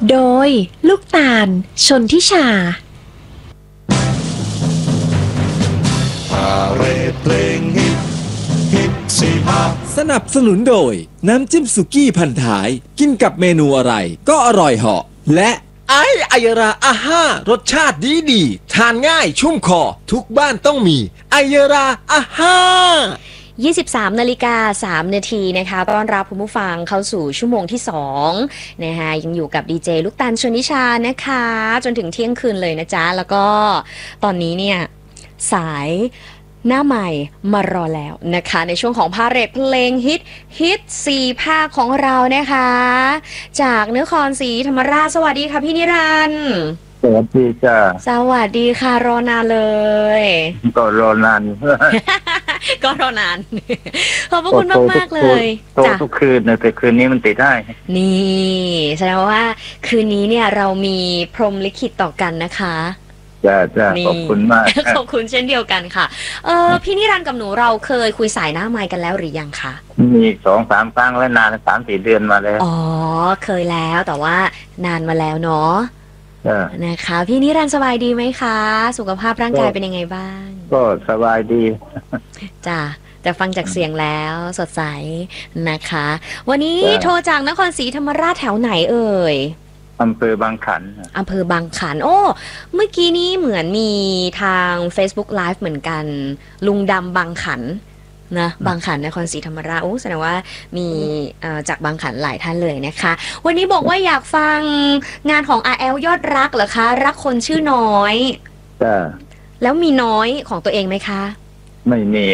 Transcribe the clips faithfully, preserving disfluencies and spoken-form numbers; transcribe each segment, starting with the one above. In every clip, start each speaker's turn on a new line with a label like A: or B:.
A: โดยลูกตาลชนทิชา
B: พาเรดเพลงฮิตฮิตสี่ห้า
C: สนับสนุนโดยน้ำจิ้มสุกี้พันท้ายกินกับเมนูอะไรก็อร่อยเหาะและไอไอยราอาห้ารสชาติดีดีทานง่ายชุ่มคอทุกบ้านต้องมีไอยราอาห้า
A: ยี่สิบสามนาฬิกาสามนาทีนะคะต้อนรับคุณผู้ฟังเข้าสู่ชั่วโมงที่สองนะคะยังอยู่กับดีเจลูกตาลชนิชานะคะจนถึงเที่ยงคืนเลยนะจ๊ะแล้วก็ตอนนี้เนี่ยสายหน้าใหม่มารอแล้วนะคะในช่วงของพาเหรดเพลงฮิตฮิตสี่ภาคของเรานะคะจากนครศรีธรรมราชสวัสดีค่ะพี่นิรันดร์
D: สวัสดีจ้า
A: สวัสดีค่ะรอนานเลย
D: ก็รอนาน
A: ก็รอนานขอบพระคุณมากมากเลย
D: จ้ะทุกคืนแต่คืนนี้มันติดได้
A: นี่แสดงว่าคืนนี้เนี่ยเรามีพรหมลิขิตต่อกันนะคะ
D: จ้าจ้าขอบคุณมาก
A: ขอบคุณเช่นเดียวกันค่ะเออพี่นิรันดร์กับหนูเราเคยคุยสายหน้าไมค์กันแล้วหรือยังคะ
D: มีสองสามครั้งแล้วนานสามสี่เดือนมาแล้ว
A: อ๋อเคยแล้วแต่ว่านานมาแล้วเนาะนะคะพี่นิรันดร์สบายดีไหมคะสุขภาพร่างกายเป็นยังไงบ้าง
D: ก็สบายดี
A: จ้ะแต่ฟังจากเสียงแล้วสดใสนะคะวันนี้โทรจากนครศรีธรรมราชแถวไหนเอ่ย
D: อำเภอบางขัน
A: อำเภอบางขันโอ้เมื่อกี้นี้เหมือนมีทาง Facebook Live เหมือนกันลุงดำบางขันนะบางขันนครศรีธรรมราชโอ้แสดงว่ามีจากบางขันหลายท่านเลยนะคะวันนี้บอกว่าอยากฟังงานของ อาร์ แอล ยอดรักเหรอคะรักคนชื่อน้อย
D: จ้า
A: แล้วมีน้อยของตัวเองไหมคะ
D: ไม่มี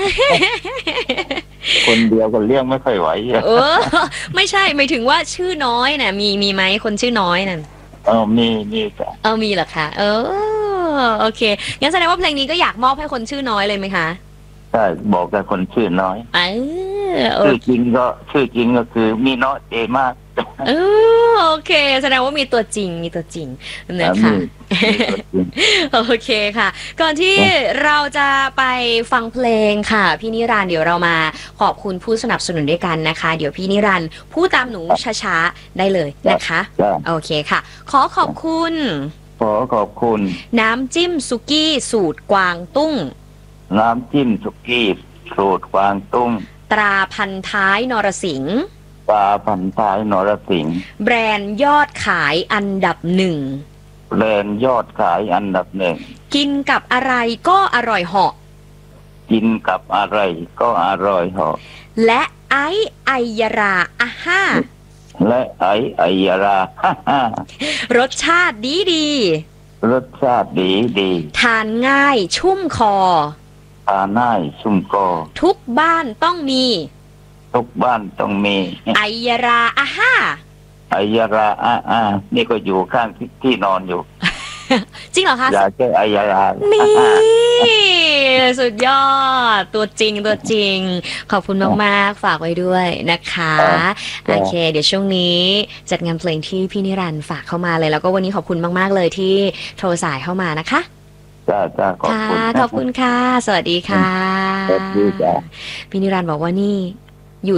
D: คนเดียวก็เลี้ยงไม่ค่อยไหว
A: เออไม่ใช่หมายถึงว่าชื่อน้อยน่ะมีมีไหมคนชื่อน้อยนั่น
D: เออมีมีจ้ะ
A: เออมีเหรอคะเออโอเคงั้นแสดงว่าเพลงนี้ก็อยากมอบให้คนชื่อน้อยเลยไหมคะ
D: ใช่บอกกับคนชื่อน้อย
A: เออ
D: ชื่อจริงก็ชื่อจริงก็คือมีน้อยเอมาก
A: เออโอเคแสดงว่ามีตัวจริงมีตัวจริงนะคะโอเคค่ะก่อนที่เราจะไปฟังเพลงค่ะพี่นิรันดร์เดี๋ยวเรามาขอบคุณผู้สนับสนุนด้วยกันนะคะเดี๋ยวพี่นิรันดร์พูดตามหนูช้าๆได้เลยนะคะโอเคค่ะขอขอบคุณ
D: ขอขอบคุณ
A: น้ำจิ้มสุกี้สูตรกวางตุ้ง
D: น้ำจิ้มสุกี้สูตรกวางตุ้ง
A: ตราพันท้ายนรสิงห์
D: ตราพันท้ายนรสิงห์
A: แบรนด์ยอดขายอันดับหนึ่ง
D: แบรนด์ยอดขายอันดับหนึ่ง
A: กินกับอะไรก็อร่อยเหาะ
D: กินกับอะไรก็อร่อยเหาะ
A: และไอไอยราอาห้า
D: และไอไอยราฮ่าฮ่าร
A: สชาติดีดี
D: รสชาติดีดี
A: ทานง่ายชุ่มคอ
D: ทานง่ายชุ่มคอ
A: ทุกบ้านต้องมี
D: ทุกบ้านต้องมี
A: ไอยราอาห้า
D: ไอยราอาอ่านี่ก็อยู่ข้างที่นอนอยู่
A: จริงเหรอคะ
D: อยากแก้ไอยรา
A: นี่สุดยอดตัวจริงตัวจริงขอบคุณมากๆฝากไว้ด้วยนะคะโอเคเดี๋ยวช่วงนี้จัดงานเพลงที่พี่นิรันดร์ฝากเข้ามาเลยแล้วก็วันนี้ขอบคุณมากๆเลยที่โทรสายเข้ามานะคะ
D: จ้าจ้าขอบคุณ
A: ขอบคุณค่ะสวัสดีค่ะ
D: สวัสดีจ้า
A: พี่นิรันดร์บอกว่านี่